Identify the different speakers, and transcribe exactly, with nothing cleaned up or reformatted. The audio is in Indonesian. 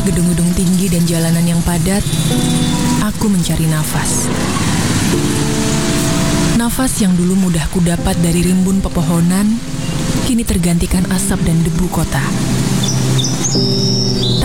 Speaker 1: gedung-gedung tinggi dan jalanan yang padat, aku mencari nafas. Nafas yang dulu mudah kudapat dari rimbun pepohonan, kini tergantikan asap dan debu kota.